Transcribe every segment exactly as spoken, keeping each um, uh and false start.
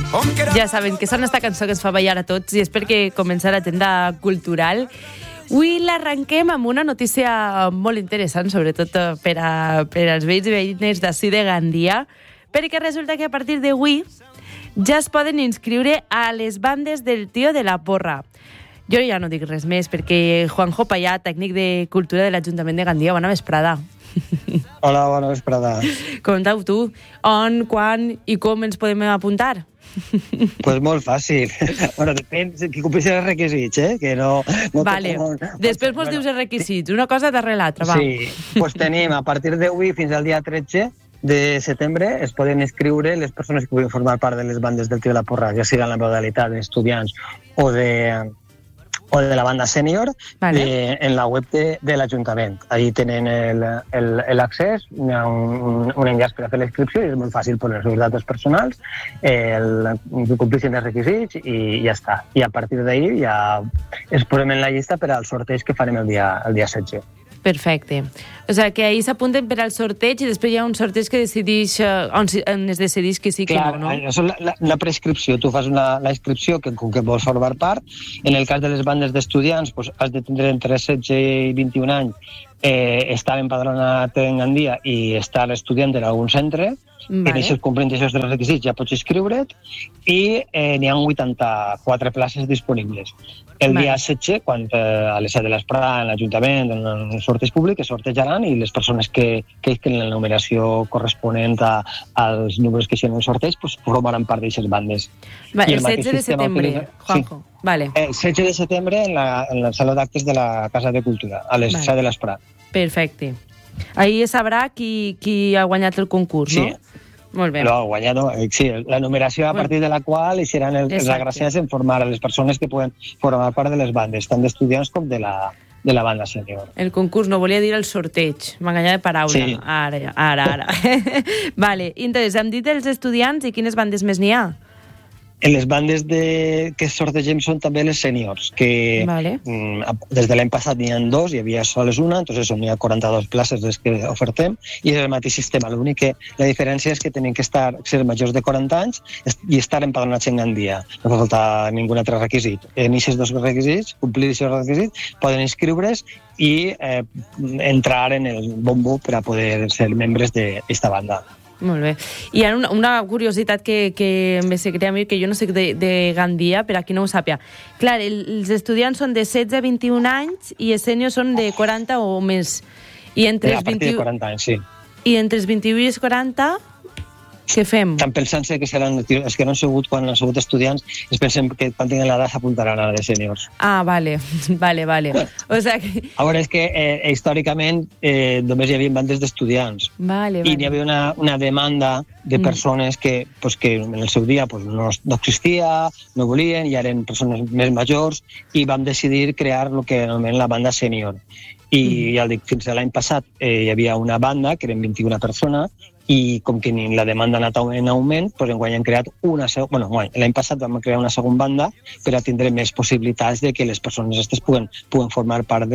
Ja saben que sona esta cançó que ens fa ballar a tots i és perquè comença la tenda cultural. Avui l'arrenquem amb una notícia molt interessant, sobretot per, a, per als veïns i veïnes d'ací de Gandia, perquè resulta que a partir d'avui ja es poden inscriure a les bandes del Tio de la Porra. Jo ja no dic res més, perquè Juanjo Payá, tècnic de cultura de l'Ajuntament de Gandia, bona vesprada. Hola, bona vesprada. Contau tu, on, quan i com ens podem apuntar? Pues molt fàcil. Bueno, depèn qui compleixi els requisits, eh? Que no... no vale. Molt... Després mos bueno, dius els requisits. Una cosa darrere l'altra, va. Sí, pues tenim a partir d'avui fins al dia tretze de setembre es poden inscriure les persones que puguin formar part de les bandes del Tio de la Porra, ja sigui en la modalitat d'estudiants o de... o de la banda sènior, vale. de, en la web de, de l'Ajuntament. Allí tenen l'accés, hi ha un, un enllaç per a fer l'inscripció i és molt fàcil per les seves dates personals, el, complixen els requisits i ja està. I a partir d'ahir ja es posem en la llista per al sorteig que farem el dia, el dia setze. Perfecte. O sigui, que ahir s'apunten per al sorteig i després hi ha un sorteig que decideix, on es decideix que sí que Clar, no, no? Això és la, la, la prescripció. Tu fas una, la inscripció que, com que vols formar part. En el cas de les bandes d'estudiants, pues, has de tindre entre setze i vint-i-un anys, eh, estar empadronat en Gandia i estar estudiant en algun centre. Vale. En aquests complint aquests requisits ja pots inscriure't i eh, n'hi ha vuitanta-quatre places disponibles. El vale. dia setze, quan eh, a les set de l'esprada en l'Ajuntament, en el sorteig públic, es sortejaran i les persones que queixin la numeració corresponent a, als números que hi ha en el sorteig pues, formaran part d'aquestes bandes. Va, el, el setze de setembre, Juanjo. Sí. Vale. El setze de setembre en la, en la sala d'actes de la Casa de Cultura, a les vale. set de l'esprada. Perfecte. Ahir es sabrà qui, qui ha guanyat el concurs, sí. no? Molt bé. Lo ha guanyat, sí, la numeració a partir de la qual seran el, els agraciats en formar a les persones que poden formar part de les bandes, tant d'estudiants com de la, de la banda sènior. El concurs, no volia dir el sorteig, m'ha enganyat de paraula. Sí. Ara, ara, ara. Vale, entonces, hem dit els estudiants i quines bandes més n'hi ha? En les bandes de... que sortegem són també les sèniors, que vale. mm, des de l'any passat n'hi ha dos, hi havia sols una, entonces n'hi ha quaranta-dues places les que ofertem, i és el mateix sistema. L'únic que la diferència és que tenen que estar, ser majors de quaranta anys i estar empadronats en Gandia. No fa falta ningú altre requisit. En aquests dos requisits, complir aquests requisits, poden inscriure's i eh, entrar en el bombo per a poder ser membres d'aquesta banda. Molt bé. Hi ha una, una curiositat que, que em secreta a mi, que jo no sé de, de Gandia, per a qui no ho sàpia. Clar, el, els estudiants són de setze a vint-i-un anys i els sèniors són de quaranta o més. I entre a partir de quaranta anys, sí. I entre els vint-i-u i els quaranta, què fem? Estan pensant-se que seran... Els que no han sigut, quan han sigut estudiants, es pensen que quan tinguin l'edat s'apuntaran a la de sèniors. Ah, vale, vale, vale. O sea que... A veure, és que eh, històricament eh, només hi havia bandes d'estudiants. Vale, vale. I hi havia una, una demanda de persones mm. que, pues, que en el seu dia pues, no, no existia, no volien, i eren persones més majors, i vam decidir crear el que anomenen la banda sènior. I mm. ja dic, fins a l'any passat eh, hi havia una banda, que eren vint-i-una persones, i com que la demanda ha anat en augment, doncs enguany hem creat una segona... Bueno, l'any passat vam crear una segona banda per a tindre més possibilitats de que les persones aquestes puguen, puguen formar part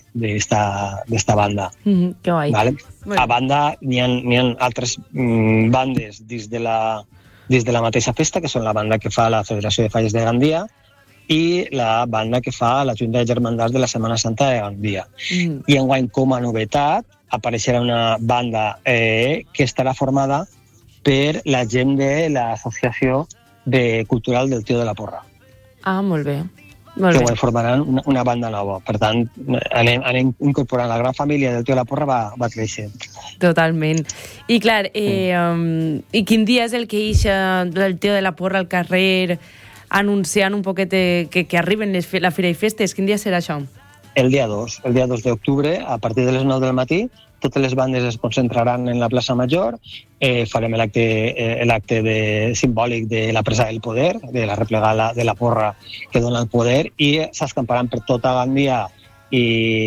d'esta banda. Mm-hmm, que guai. Vale? Bueno. A banda, n'hi ha, n'hi ha altres mm, bandes dins de, la, dins de la mateixa festa, que són la banda que fa la Federació de Falles de Gandia i la banda que fa la Junta de Germandats de la Setmana Santa de Gandia. Mm. I enguany, com a novetat, apareixerà una banda eh, que estarà formada per la gent de l'Associació de Cultural del Tio de la Porra. Ah, molt bé. Molt que bé. formaran una, una banda nova. Per tant, anem, anem incorporant la gran família del Tio de la Porra, va, va créixer. Totalment. I clar, eh, um, i quin dia és el que ix del Tio de la Porra al carrer anunciant un poquet que, que arriben les, la Fira i Festes? Quin dia serà això? El dia dos, el dia dos d'octubre, a partir de les nou del matí, totes les bandes es concentraran en la plaça Major, eh, farem l'acte eh, l'acte de, simbòlic de la presa del poder, de la replegada de la porra que dona el poder, i s'escamparan per tota Gandia i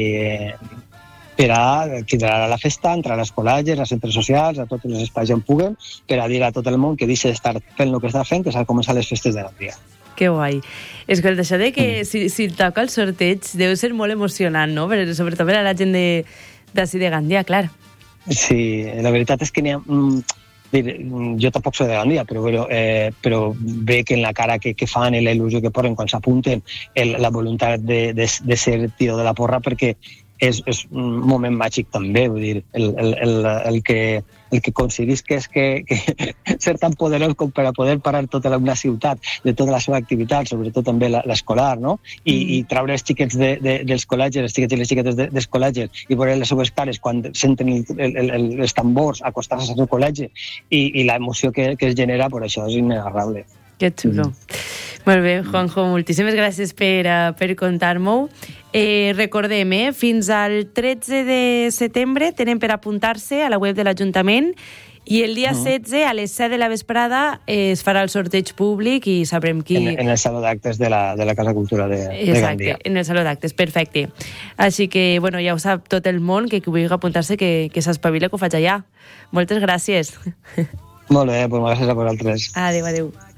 per a cridar a la festa, entrar a les col·leges, als centres socials, a tots els espais on puguem, per a dir a tot el món que deixa d'estar fent el que està fent, que s'ha començat les festes de Gandia. Que guai. Escolta, això de que si, si toca el sorteig deu ser molt emocionant, no? Però sobretot per a la gent d'ací de, de Gandia, clar. Sí, la veritat és que n'hi ha... dir, jo tampoc soc de Gandia, però, però, eh, però veig en la cara que, que fan i la il·lusió que posen quan s'apunten el, la voluntat de, de, de ser tio de la porra, perquè és, és un moment màgic també, vull dir, el, el, el, el que el que aconseguís que és que, que ser tan poderós com per a poder parar tota una ciutat de tota la seva activitat, sobretot també l'escolar, no? I, mm. i traure els xiquets de, de, dels col·legis, els xiquets i les xiquetes de, dels col·legis, i veure les seves cares quan senten el, el, el, els tambors acostar-se al seu col·legi, i, i l'emoció que, que es genera, per això és innegable. Que xulo. Mm. Molt bé, Juanjo, moltíssimes gràcies per, uh, per contar-m'ho. Eh, recordem, eh, fins al tretze de setembre tenen per apuntar-se a la web de l'Ajuntament i el dia uh-huh. setze, a les set de la vesprada, eh, es farà el sorteig públic i sabrem qui... En, en el Saló d'Actes de la, de la Casa Cultura de, Exacte, de Gandia. En el Saló d'Actes, perfecte. Així que, bueno, ja ho sap tot el món, que qui vulgui apuntar-se, que, que s'espavila, que ho faig allà. Moltes gràcies. Molt bé, doncs gràcies a vosaltres. Adéu, adéu.